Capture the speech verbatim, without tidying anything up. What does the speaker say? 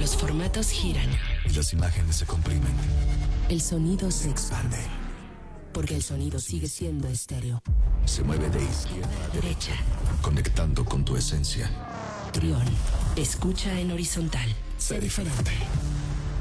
Los formatos giran. Y las imágenes se comprimen. El sonido se expande. Porque el sonido sigue siendo estéreo. Se mueve de izquierda a derecha, conectando con tu esencia. Trión. Escucha en horizontal. Sé diferente.